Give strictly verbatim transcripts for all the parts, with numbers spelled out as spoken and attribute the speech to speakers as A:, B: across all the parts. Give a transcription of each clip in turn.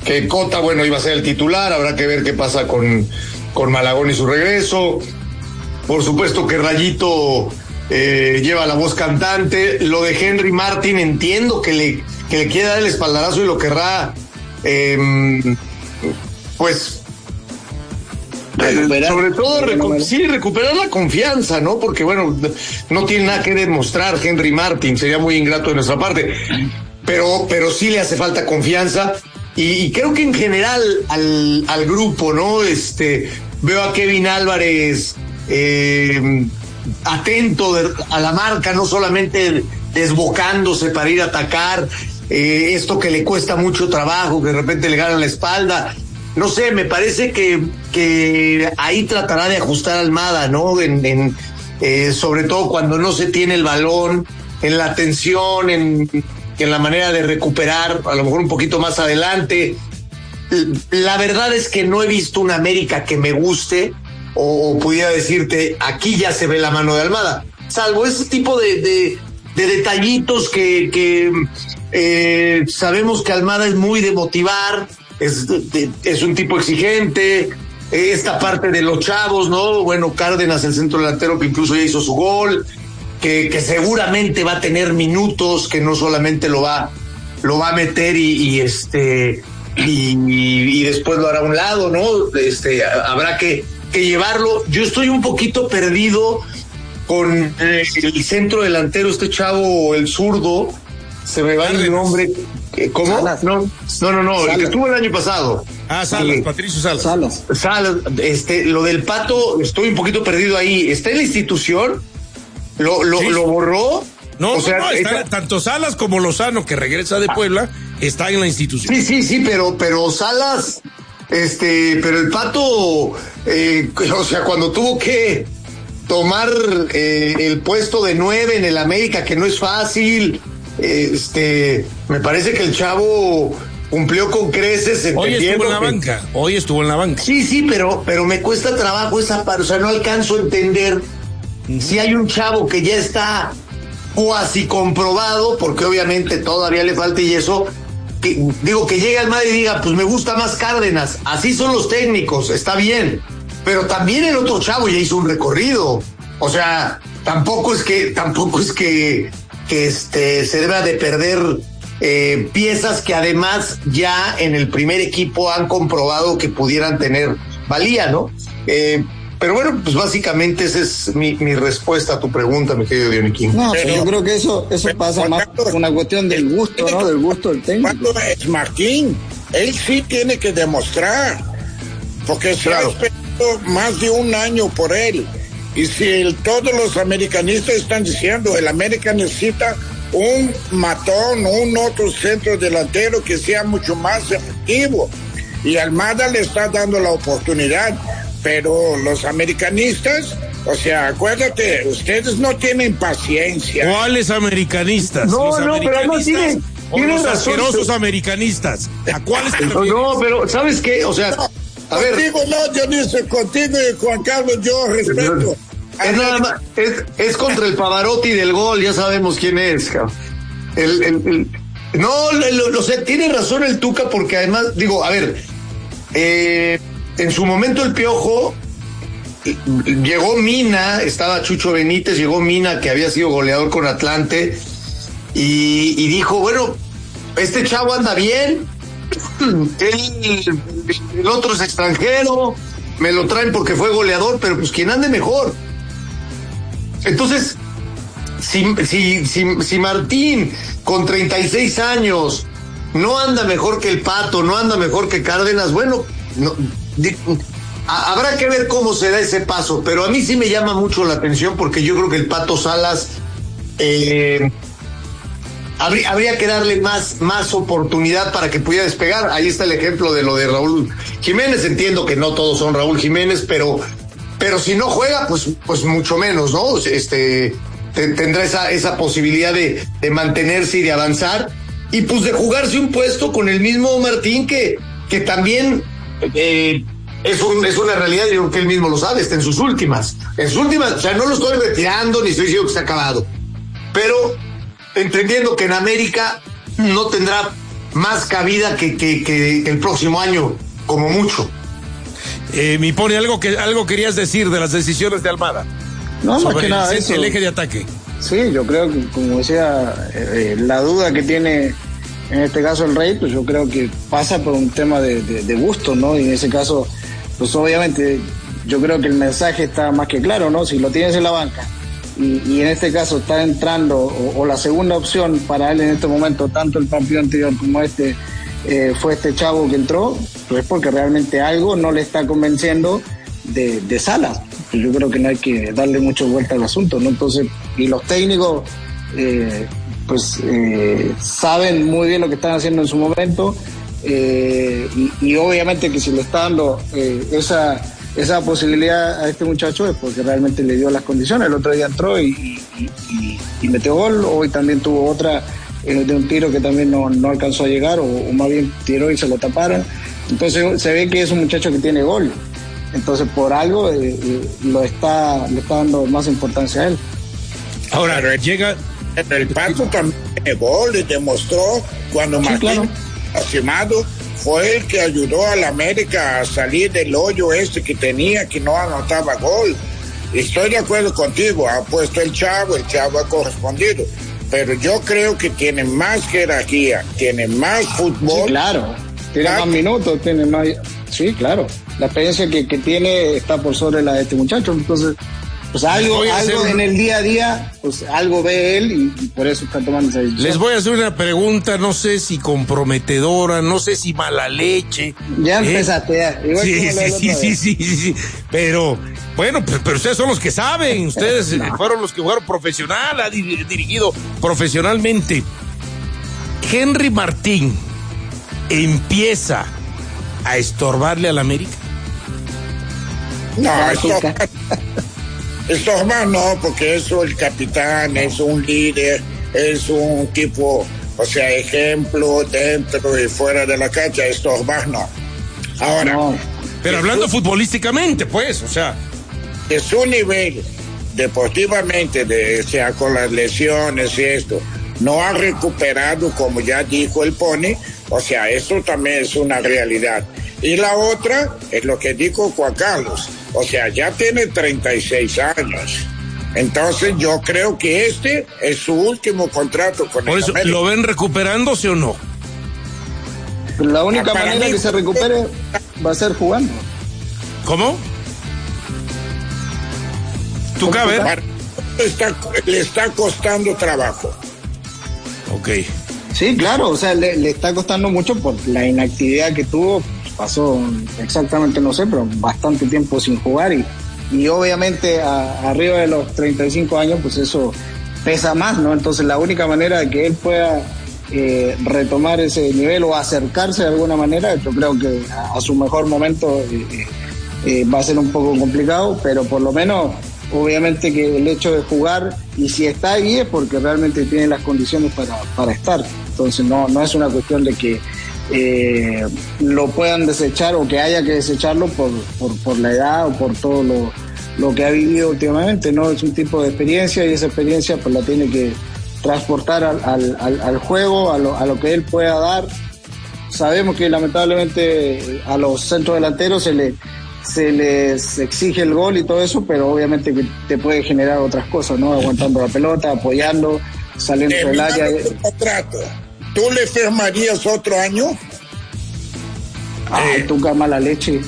A: que Cota, bueno, iba a ser el titular, habrá que ver qué pasa con, con Malagón y su regreso. Por supuesto que Rayito eh, lleva la voz cantante. Lo de Henry Martin, entiendo que le, que le quiere dar el espaldarazo y lo querrá, eh, pues... Recuperar. Sobre todo, recu- sí, recuperar la confianza, ¿no? Porque, bueno, no tiene nada que demostrar Henry Martin, sería muy ingrato de nuestra parte, pero, pero sí le hace falta confianza, y, y creo que en general al, al grupo, ¿no? Este, veo a Kevin Álvarez eh, atento de, a la marca, no solamente desbocándose para ir a atacar, eh, esto que le cuesta mucho trabajo, que de repente le gana la espalda. No sé, me parece que, que ahí tratará de ajustar Almada, ¿no? En, en, eh, sobre todo cuando no se tiene el balón, en la tensión, en, en la manera de recuperar, a lo mejor un poquito más adelante. La verdad es que no he visto una América que me guste, o, o pudiera decirte, aquí ya se ve la mano de Almada, salvo ese tipo de, de, de detallitos que, que eh, sabemos que Almada es muy de motivar. Es, es un tipo exigente, esta parte de los chavos, ¿no? Bueno, Cárdenas, el centro delantero que incluso ya hizo su gol, que, que seguramente va a tener minutos, que no solamente lo va, lo va a meter y, y este, y, y, y después lo hará a un lado, ¿no? Este, habrá que, que llevarlo. Yo estoy un poquito perdido con el centro delantero, este chavo, el zurdo, se me va el nombre. ¿Cómo? Salas. No, no, no, no, Salas. El que estuvo el año pasado.
B: Ah, Salas, sí. Patricio Salas.
A: Salas. Salas, este, lo del Pato, estoy un poquito perdido ahí. ¿Está en la institución? ¿Lo, lo, sí. lo borró?
B: No,
A: o sea,
B: no, está,
A: está...
B: tanto Salas como Lozano, que regresa de Puebla, está en la institución.
A: Sí, sí, sí, pero, pero Salas, este, pero el Pato, eh, o sea, cuando tuvo que tomar eh, el puesto de nueve en el América, que no es fácil. Este, me parece que el chavo cumplió con creces.
B: Hoy estuvo en la
A: que...
B: banca, hoy estuvo en la banca.
A: Sí, sí, pero, pero me cuesta trabajo esa parte, o sea, no alcanzo a entender uh-huh. si hay un chavo que ya está cuasi comprobado, porque obviamente todavía le falta y eso, que, digo, que llegue al Madrid y diga, pues me gusta más Cárdenas, así son los técnicos, está bien, pero también el otro chavo ya hizo un recorrido, o sea, tampoco es que, tampoco es que que este se deba de perder eh, piezas que además ya en el primer equipo han comprobado que pudieran tener valía, ¿no? Eh, pero bueno, pues básicamente esa es mi, mi respuesta a tu pregunta, mi querido Dioniquín.
C: No, pero, yo creo que eso eso pero, pasa más por una cuestión del gusto, ¿no? Del gusto del técnico.
D: Cuando es Martín, él sí tiene que demostrar, porque se claro. ha esperado más de un año por él. Y si el, todos los americanistas están diciendo, el América necesita un matón, un otro centro delantero que sea mucho más efectivo. Y Almada le está dando la oportunidad, pero los americanistas, o sea, acuérdate, ustedes no tienen paciencia.
B: ¿Cuáles americanistas?
A: No,
B: los
A: no,
B: americanistas
A: pero no tienen, tienen
B: los
A: razón.
B: asquerosos americanistas. ¿A cuáles te
A: refieres? No, pero ¿sabes qué? O sea...
D: No.
A: A
D: contigo ver. no, Dionisio, contigo y Juan Carlos yo respeto.
A: Es nada más, es, es contra el Pavarotti del gol, ya sabemos quién es, cabrón. El, el, el, no, lo, lo sé, tiene razón el Tuca, porque además, digo, a ver, eh, en su momento el Piojo, llegó Mina, estaba Chucho Benítez, llegó Mina, que había sido goleador con Atlante, y, y dijo, bueno, este chavo anda bien, el, el otro es extranjero, me lo traen porque fue goleador, pero pues quien ande mejor. Entonces, si, si, si, si Martín con treinta y seis años no anda mejor que el Pato, no anda mejor que Cárdenas, bueno, no, di, a, habrá que ver cómo se da ese paso, pero a mí sí me llama mucho la atención, porque yo creo que el Pato Salas eh, habría, habría que darle más, más oportunidad para que pudiera despegar. Ahí está el ejemplo de lo de Raúl Jiménez. Entiendo que no todos son Raúl Jiménez, pero pero si no juega, pues pues mucho menos, ¿no? Este te, tendrá esa esa posibilidad de, de mantenerse y de avanzar, y pues de jugarse un puesto con el mismo Martín, que que también eh, es un es una realidad, yo creo que él mismo lo sabe, está en sus últimas, en sus últimas, o sea, no lo estoy retirando ni estoy diciendo que está acabado, pero entendiendo que en América no tendrá más cabida que, que, que el próximo año, como mucho.
B: Eh, mi Pony, algo que algo querías decir de las decisiones de Almada.
C: No, más que
B: el,
C: nada
B: el,
C: eso.
B: el eje de ataque.
C: Sí, yo creo que, como decía, eh, la duda que tiene en este caso el Rey, pues yo creo que pasa por un tema de, de, de gusto, ¿no? Y en ese caso, pues obviamente yo creo que el mensaje está más que claro, ¿no? Si lo tienes en la banca y, y en este caso está entrando, o, o la segunda opción para él en este momento, tanto el partido anterior como este, eh, fue este chavo que entró, pues porque realmente algo no le está convenciendo de, de Salas. Yo creo que no hay que darle mucho vuelta al asunto, ¿no? Entonces, y los técnicos eh, pues eh, saben muy bien lo que están haciendo en su momento, eh, y, y obviamente que si le está dando eh, esa, esa posibilidad a este muchacho es porque realmente le dio las condiciones. El otro día entró y, y, y, y metió gol, hoy también tuvo otra eh, de un tiro que también no, no alcanzó a llegar, o, o más bien tiró y se lo taparon. Entonces se ve que es un muchacho que tiene gol. Entonces, por algo eh, eh, lo está, le está dando más importancia a él.
B: Ahora,
D: Pero
B: llega...
D: el Pato también tiene gol y demostró cuando
C: Sí,
D: Martín,
C: claro.
D: lastimado, fue el que ayudó al América a salir del hoyo este que tenía, que no anotaba gol. Estoy de acuerdo contigo, ha puesto el chavo, el chavo ha correspondido. Pero yo creo que tiene más jerarquía, tiene más fútbol.
C: Sí, claro. Tiene
D: Claro.
C: más minutos, tiene más... Sí, claro. La experiencia que, que tiene está por sobre la de este muchacho. Entonces, pues algo,
B: voy a
C: algo
B: hacer
C: en
B: un-
C: el día a día, pues algo ve él y, y por eso está tomando esa decisión.
B: Les voy a hacer una pregunta, no sé si comprometedora, no sé si mala leche.
C: Ya
B: ¿eh?
C: empezaste, ya. Igual
B: Sí,
C: como la
B: sí,
C: del
B: sí,
C: otro
B: sí,
C: día.
B: sí, sí, sí. Pero, bueno, pero, pero ustedes son los que saben. Ustedes eh, fueron los que jugaron profesional, ha di- dirigido profesionalmente. Henry Martín empieza a estorbarle al América.
D: No,
C: Ya,
D: esto,
C: chica.
D: esto más no, porque es el capitán, es un líder, es un tipo, o sea, ejemplo dentro y fuera de la cancha. Esto más no. Ahora,
C: No,
B: Pero hablando futbolísticamente, pues, o sea,
D: de su nivel deportivamente, de, o sea, con las lesiones y esto, no ha recuperado, como ya dijo el Pony, o sea, eso también es una realidad. Y la otra es lo que dijo Juan Carlos, o sea, ya tiene treinta y seis años. Entonces yo creo que este es su último contrato con
B: por
D: el
B: eso,
D: América.
B: ¿lo ven recuperándose o no?
C: pero la única
D: Para
C: manera
D: mí-
C: que se recupere va a ser jugando.
B: ¿Cómo? ¿Tú cabe?
D: Para- está- le está costando trabajo.
B: Ok.
C: Sí, claro, o sea, le, le está costando mucho por la inactividad que tuvo. Pasó exactamente, no sé, pero bastante tiempo sin jugar y, y obviamente a- arriba de los treinta y cinco años, pues eso pesa más, ¿no? Entonces la única manera de que él pueda eh, retomar ese nivel o acercarse de alguna manera, yo creo que a, a su mejor momento eh, eh, va a ser un poco complicado, pero por lo menos obviamente que el hecho de jugar, y si está ahí es porque realmente tiene las condiciones para, para estar. Entonces no, no es una cuestión de que eh, lo puedan desechar o que haya que desecharlo por, por, por la edad o por todo lo, lo que ha vivido últimamente, ¿no? Es un tipo de experiencia y esa experiencia pues la tiene que transportar al, al, al, al juego, a lo, a lo que él pueda dar. Sabemos que lamentablemente a los centros delanteros se le se les exige el gol y todo eso, pero obviamente que te puede generar otras cosas, ¿no? Aguantando la pelota, apoyando, saliendo del área.
D: Terminando tu contrato, ¿tú le firmarías otro año?
C: Ay, tú qué mala leche.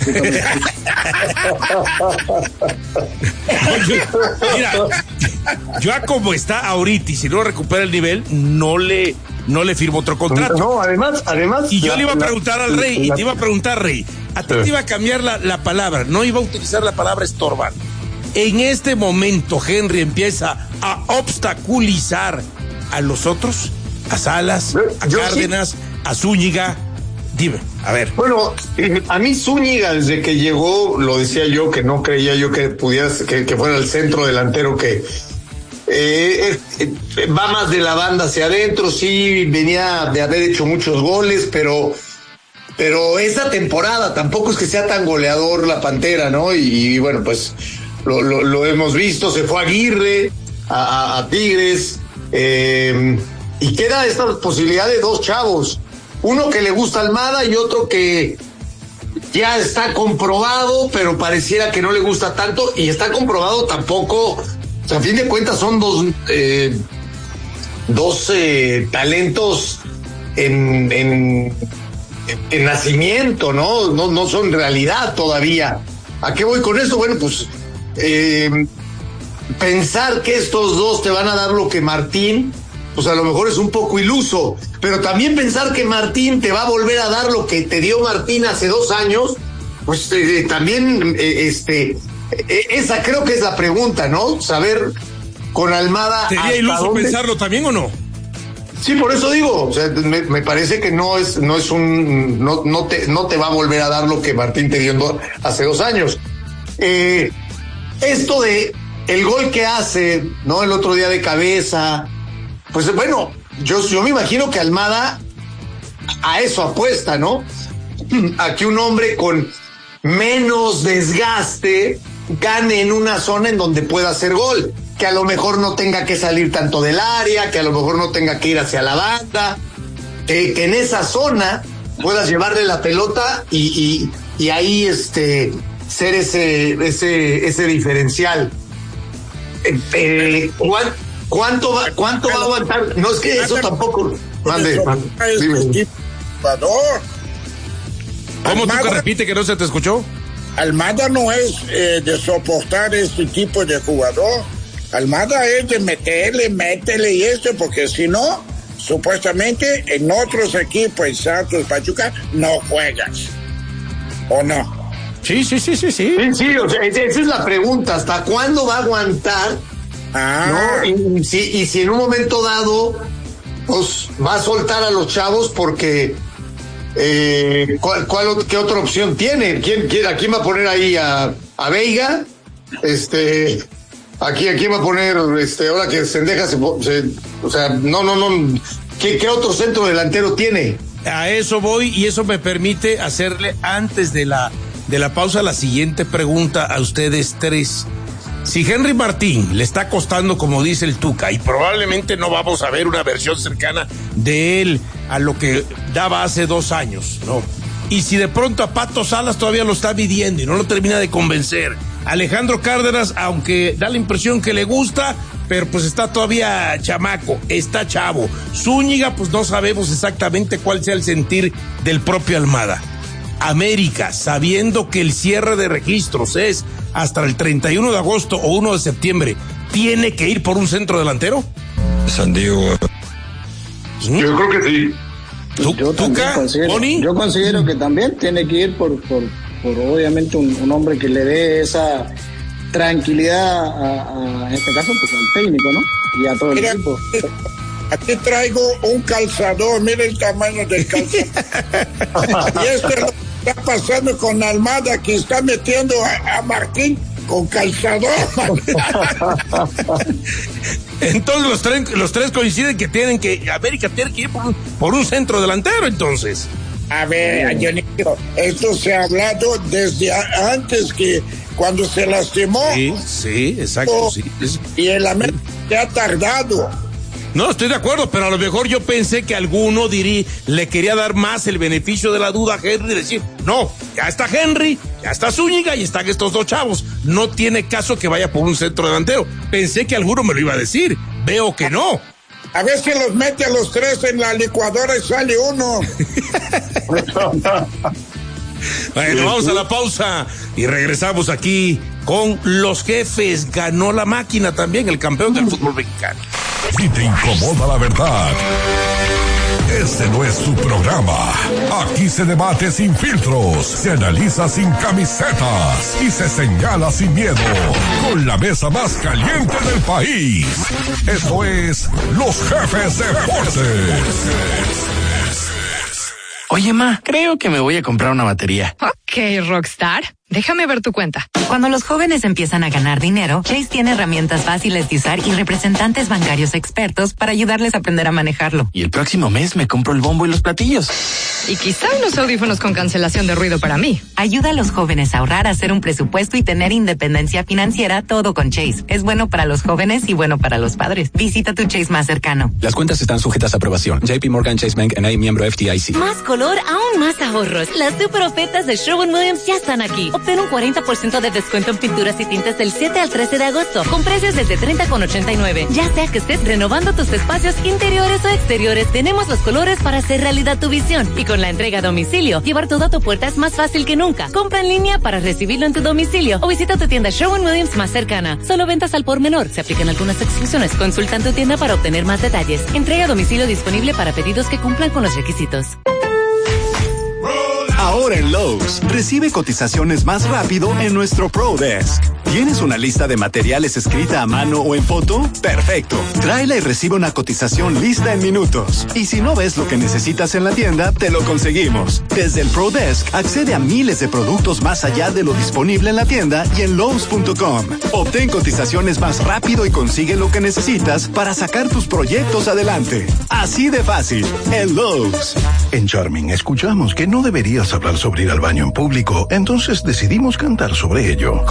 B: Mira, yo a como está ahorita y si no recupera el nivel, no le, no le firmo otro contrato.
A: No, además, además.
B: Y yo
A: la-
B: le iba a
A: la-
B: preguntar al Rey, y
A: la-
B: te iba a preguntar, Rey, a ti
A: Sí.
B: te iba a cambiar la, la palabra, no iba a utilizar la palabra estorbar. En este momento, Henry empieza a obstaculizar a los otros, a Salas, a
A: Yo sí.
B: Cárdenas, a Zúñiga. Dime, a ver.
A: Bueno, eh, a mí Zúñiga, desde que llegó, lo decía yo, que no creía yo que pudieras, que, que fuera el centro delantero que eh, eh, eh, va más de la banda hacia adentro, sí, venía de haber hecho muchos goles, pero pero esa temporada tampoco es que sea tan goleador la Pantera, ¿no? Y, y bueno, pues lo, lo, lo hemos visto, se fue Aguirre a, a, a Tigres, eh, y queda esta posibilidad de dos chavos. uno que le gusta a Almada y otro que ya está comprobado, pero pareciera que no le gusta tanto, y está comprobado tampoco, o sea, a fin de cuentas son dos, eh, dos eh, talentos en, en, en nacimiento, ¿no? No, no son realidad todavía. ¿A qué voy con esto? Bueno, pues eh, pensar que estos dos te van a dar lo que Martín, pues a lo mejor es un poco iluso, pero también pensar que Martín te va a volver a dar lo que te dio Martín hace dos años, pues eh, también, eh, este, eh, esa creo que es la pregunta, ¿no? Saber con Almada.
B: ¿Sería iluso dónde... pensarlo también o no?
A: Sí, por eso digo, o sea, me, me parece que no es, no es un, no, no te, no te va a volver a dar lo que Martín te dio do, hace dos años. Eh, esto de el gol que hace, ¿no? El otro día de cabeza. Pues bueno, yo, yo me imagino que Almada a eso apuesta, ¿no? A que un hombre con menos desgaste gane en una zona en donde pueda hacer gol, que a lo mejor no tenga que salir tanto del área, que a lo mejor no tenga que ir hacia la banda, que, que en esa zona puedas llevarle la pelota y, y, y ahí este ser ese, ese, ese diferencial. Eh, eh, ¿cuál, ¿Cuánto va, cuánto va a aguantar? No, es que eso tampoco. Mande, mande.
B: ¿Cómo tú que repite que no se te escuchó?
D: Almada no es eh, de soportar este tipo de jugador. Almada es de meterle, métele y esto, porque si no, supuestamente en otros equipos, en Santos, Pachuca, no juegas. ¿O no?
B: Sí, sí, sí, sí, sí.
A: Sí, sí, o sea, esa es la pregunta. ¿Hasta cuándo va a aguantar?
D: Ah.
A: ¿No? Y, si, y si en un momento dado pues va a soltar a los chavos porque eh, ¿cuál, cuál, ¿qué otra opción tiene? ¿Quién, quién, ¿A quién va a poner ahí? ¿A, a Veiga? Este, aquí, ¿a quién va a poner? Este, ahora que Sendeja se, se o sea, no, no, no. ¿Qué, qué otro centro delantero tiene?
B: A eso voy y eso me permite hacerle antes de la de la pausa la siguiente pregunta a ustedes tres. Si Henry Martín le está costando, como dice el Tuca, y probablemente no vamos a ver una versión cercana de él a lo que daba hace dos años, ¿no? Y si de pronto a Pato Salas todavía lo está midiendo y no lo termina de convencer, Alejandro Cárdenas, aunque da la impresión que le gusta, pero pues está todavía chamaco, está chavo. Zúñiga, pues no sabemos exactamente cuál sea el sentir del propio Almada. América, sabiendo que el cierre de registros es hasta el treinta y uno de agosto o uno de septiembre, ¿tiene que ir por un centro delantero?
E: San Diego.
A: ¿Mm? Yo creo que sí.
C: ¿Tú, yo,
B: ¿Tuca,
C: considero, yo considero que también tiene que ir por, por, por obviamente un, un hombre que le dé esa tranquilidad a, a en este caso pues al técnico, ¿no? Y a todo el
D: Mira,
C: equipo.
D: Aquí traigo un calzador, mira el tamaño del calzador. Y esto es lo que está pasando con Almada, que está metiendo a, a Martín con calzador.
B: Entonces los tres, los tres coinciden que tienen que, América tiene que ir por un, por un centro delantero, entonces.
D: A ver, Dionisio, esto se ha hablado desde a, antes que cuando se lastimó.
B: Sí, sí, exacto, sí. Es...
D: Y el América se ha tardado.
B: No, estoy de acuerdo, pero a lo mejor yo pensé que alguno diría, le quería dar más el beneficio de la duda a Henry y decir, no, ya está Henry, ya está Zúñiga y están estos dos chavos. No tiene caso que vaya por un centro delantero. Pensé que alguno me lo iba a decir. Veo que no.
D: A ver si los mete a los tres en la licuadora y sale uno.
B: Bueno, vamos a la pausa y regresamos aquí con los jefes. Ganó la máquina también, el campeón del fútbol mexicano.
F: Si te incomoda la verdad, este no es tu programa. Aquí se debate sin filtros, se analiza sin camisetas y se señala sin miedo. Con la mesa más caliente del país. Esto es Los Jefes Deportes.
G: Oye, ma, creo que me voy a comprar una batería.
H: Ok, Rockstar.
E: Déjame ver tu cuenta.
G: Cuando los jóvenes empiezan a ganar dinero, Chase tiene herramientas fáciles de usar y representantes bancarios expertos para ayudarles a aprender a manejarlo.
H: Y el próximo mes me compro el bombo y los platillos.
E: Y quizá unos audífonos con cancelación de ruido para mí.
G: Ayuda a los jóvenes a ahorrar, a hacer un presupuesto y tener independencia financiera, todo con Chase. Es bueno para los jóvenes y bueno para los padres. Visita tu Chase más cercano.
I: Las cuentas están sujetas a aprobación. J P Morgan Chase Bank N A, miembro F D I C.
J: Más color, aún más ahorros. Las super ofertas de Sherwin-Williams ya están aquí. Obtén un cuarenta por ciento de descuento en pinturas y tintes del siete al trece de agosto, con precios desde treinta con ochenta y nueve. Ya sea que estés renovando tus espacios interiores o exteriores, tenemos los colores para hacer realidad tu visión. Y con la entrega a domicilio, llevar todo a tu puerta es más fácil que nunca. Compra en línea para recibirlo en tu domicilio o visita tu tienda Sherwin-Williams más cercana. Solo ventas al por menor. Se aplican algunas exclusiones. Consulta en tu tienda para obtener más detalles. Entrega a domicilio disponible para pedidos que cumplan con los requisitos.
K: Ahora en Lowe's, recibe cotizaciones más rápido en nuestro Pro Desk. ¿Tienes una lista de materiales escrita a mano o en foto? Perfecto. Tráela y recibe una cotización lista en minutos. Y si no ves lo que necesitas en la tienda, te lo conseguimos. Desde el Pro Desk, accede a miles de productos más allá de lo disponible en la tienda y en Lowe's punto com. Obtén cotizaciones más rápido y consigue lo que necesitas para sacar tus proyectos adelante. Así de fácil, en Lowe's.
L: En Charming escuchamos que no deberías hablar sobre ir al baño en público, entonces decidimos cantar sobre ello.